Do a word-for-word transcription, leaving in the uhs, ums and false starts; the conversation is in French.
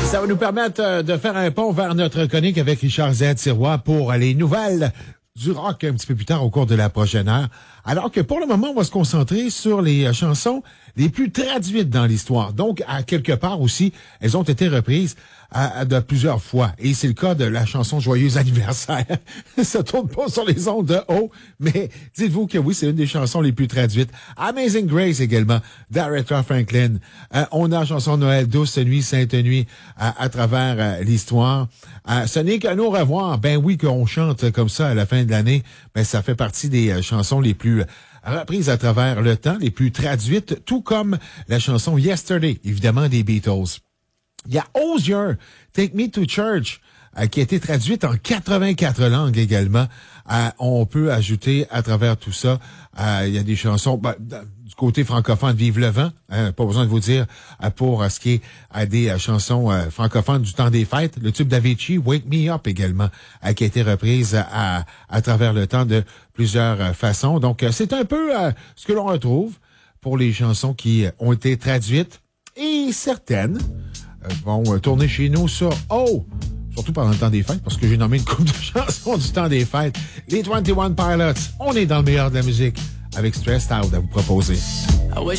Ça va nous permettre de faire un pont vers notre chronique avec Richard Z. Sirois pour les nouvelles du rock un petit peu plus tard au cours de la prochaine heure. Alors que pour le moment, on va se concentrer sur les chansons les plus traduites dans l'histoire. Donc, à quelque part aussi, elles ont été reprises à, à de plusieurs fois. Et c'est le cas de la chanson Joyeux anniversaire. Ça tourne pas sur les ondes de haut, mais dites-vous que oui, c'est une des chansons les plus traduites. Amazing Grace également, d'Aretha Franklin. Euh, on a la chanson Noël, Douce Nuit, Sainte Nuit, à, à travers euh, l'histoire. Euh, ce n'est qu'un au revoir. Ben oui, qu'on chante comme ça à la fin de l'année, ben ça fait partie des euh, chansons les plus reprises à travers le temps, les plus traduites, tout comme la chanson Yesterday, évidemment des Beatles. Il y a Hozier, Take Me to Church, euh, qui a été traduite en quatre-vingt-quatre langues également. Euh, on peut ajouter à travers tout ça, euh, il y a des chansons ben, du côté francophone, Vive le vent, hein, pas besoin de vous dire euh, pour euh, ce qui est euh, des euh, chansons euh, francophones du temps des fêtes. Le tube d'Avicii, Wake Me Up également, euh, qui a été reprise à, à travers le temps de plusieurs euh, façons. Donc, euh, c'est un peu euh, ce que l'on retrouve pour les chansons qui euh, ont été traduites et certaines euh, vont euh, tourner chez nous sur Oh! Surtout pendant le temps des fêtes, parce que j'ai nommé une couple de chansons du temps des fêtes. Les vingt et un Pilots, on est dans le meilleur de la musique avec Stressed Out à vous proposer. I wish